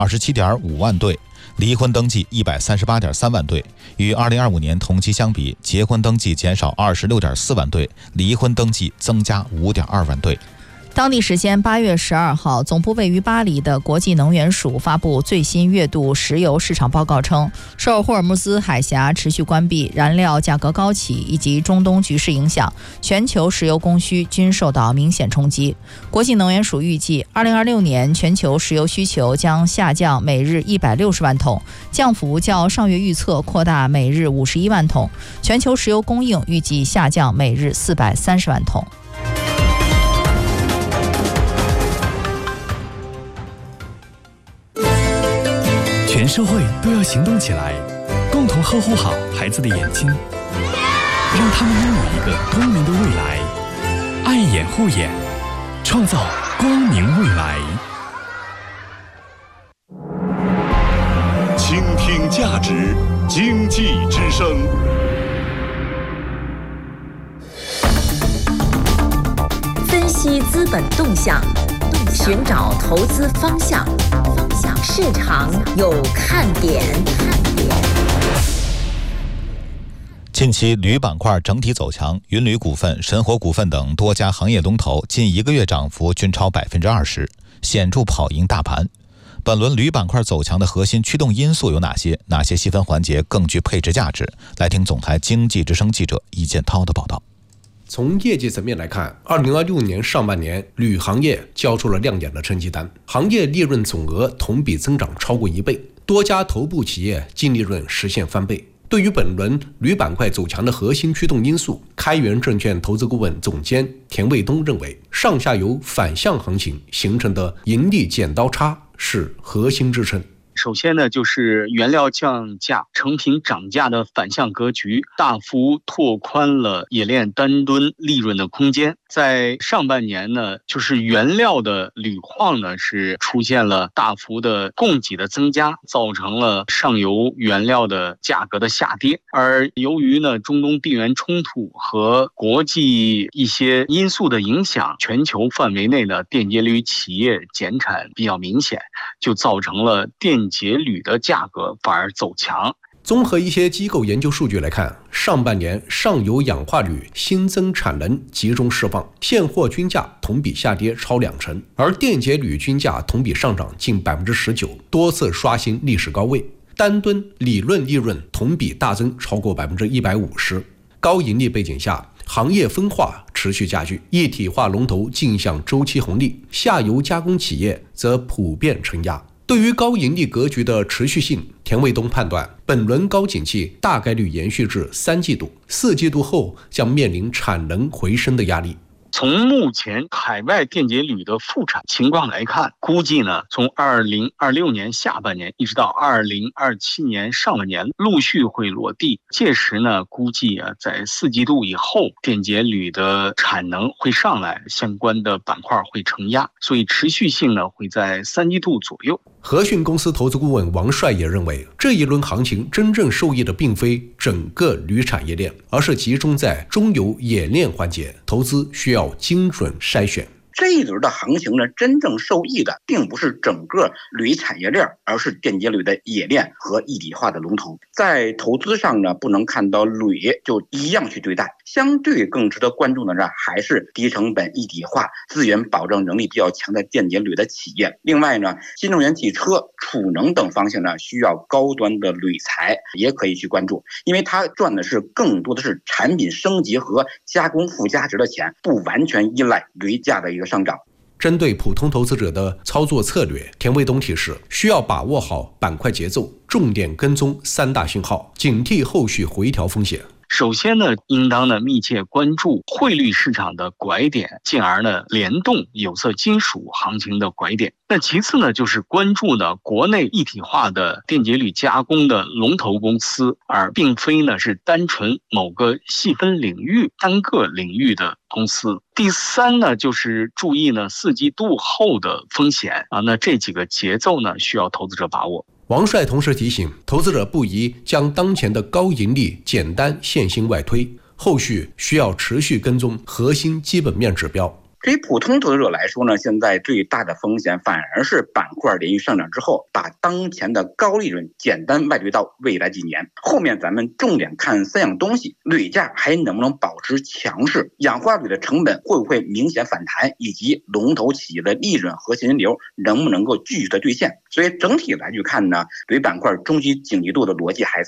27.5万对，离婚登记138.3万对，与2025年同期相比，结婚登记减少26.4万对，离婚登记增加5.2万对。 当地时间8月12号，总部位于巴黎的国际能源署发布最新月度石油市场报告称，受霍尔木兹海峡持续关闭、燃料价格高企以及中东局势影响，全球石油供需均受到明显冲击。国际能源署预计，2026年全球石油需求将下降每日160万桶，降幅较上月预测扩大每日51万桶，全球石油供应预计下降每日430万桶。 全社会都要行动起来，共同呵护好孩子的眼睛，让他们拥有一个光明的未来。爱眼护眼，创造光明未来。 倾听价值，经济之声。 分析资本动向，寻找投资方向。市场有看点。 近期铝板块整体走强，云铝股份、神火股份等多家行业龙头近1个月涨幅均超20%，显著跑赢大盘。本轮铝板块走强的核心驱动因素有哪些？哪些细分环节更具配置价值？来听总台经济之声记者易建涛的报道。 从业绩层面来看，2026年上半年铝行业交出了亮眼的成绩单，行业利润总额同比增长超过1倍，多家头部企业净利润实现翻倍。对于本轮铝板块走强的核心驱动因素，开源证券投资顾问总监田卫东认为，上下游反向行情形成的盈利剪刀差是核心支撑。 首先呢，就是原料降价、成品涨价的反向格局，大幅拓宽了冶炼单吨利润的空间。在上半年呢，就是原料的铝矿呢是出现了大幅的供给的增加，造成了上游原料的价格的下跌。而由于呢中东地缘冲突和国际一些因素的影响，全球范围内的电解铝企业减产比较明显，就造成了电解铝的价格反而走强。 综合一些机构研究数据来看，上半年上游氧化铝新增产能集中释放，现货均价同比下跌超20%，而电解铝均价同比上涨近19%，多次刷新历史高位。单吨理论利润同比大增超过150%。高盈利背景下，行业分化持续加剧，一体化龙头径向周期红利，下游加工企业则普遍承压。对于高盈利格局的持续性，田卫东判断，本轮高景气大概率延续至3季度，4季度后将面临产能回升的压力。 从目前海外电解铝的复产情况来看，估计呢，从2026年下半年一直到2027年上半年陆续会落地。届时呢，估计在4季度以后，电解铝的产能会上来，相关的板块会承压，所以持续性呢会在3季度左右。 和讯公司投资顾问王帅也认为，这一轮行情真正受益的并非整个铝产业链，而是集中在中游冶炼环节，投资需要精准筛选。 这一轮的行情呢，真正受益的并不是整个铝产业链，而是电解铝的冶炼和一体化的龙头。在投资上呢，不能看到铝就一样去对待，相对更值得关注的呢，还是低成本一体化、资源保证能力比较强的电解铝的企业。另外呢，新能源汽车、储能等方向呢，需要高端的铝材，也可以去关注，因为它赚的是更多的是产品升级和加工附加值的钱，不完全依赖铝价的一个上涨。 针对普通投资者的操作策略，田卫东提示，需要把握好板块节奏，重点跟踪3大信号，警惕后续回调风险。 首先呢，应当呢密切关注汇率市场的拐点，进而呢联动有色金属行情的拐点。那其次呢，就是关注呢国内一体化的电解铝加工的龙头公司，而并非呢是单纯某个细分领域、单个领域的公司。第三呢，就是注意呢4季度后的风险啊，那这几个节奏呢需要投资者把握。 王帅同时提醒投资者不宜将当前的高盈利简单线性外推，后续需要持续跟踪核心基本面指标。 对于普通投资者来说呢，现在最大的风险反而是板块连续上涨之后，把当前的高利润简单外推到未来几年。后面咱们重点看3样东西：铝价还能不能保持强势，氧化铝的成本会不会明显反弹，以及龙头企业的利润和现金流能不能够继续的兑现。所以整体来去看呢，对于板块中期景气度的逻辑还